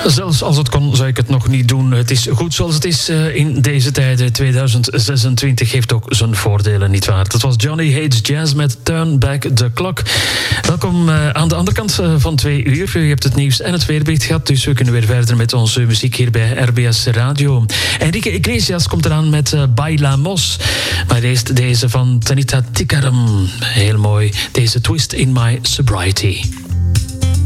Zelfs als het kon, zou ik het nog niet doen. Het is goed zoals het is in deze tijden. 2026 heeft ook zijn voordelen, nietwaar? Dat was Johnny Hates Jazz met Turn Back the Clock. Welkom aan de andere kant van 2 uur. Je hebt het nieuws en het weerbericht gehad, dus we kunnen weer verder met onze muziek hier bij RBS Radio. Enrique Iglesias komt eraan met Bailamos. Maar eerst deze van Tanita Tikaram. Heel mooi. Deze Twist in My Sobriety.